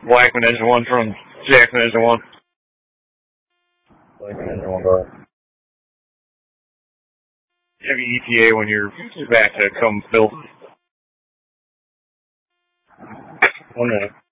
Blackman Engine 1 from Jackson Engine 1. Blackman Engine 1, go ahead. Have your ETA when you're back to come fill. 1 minute.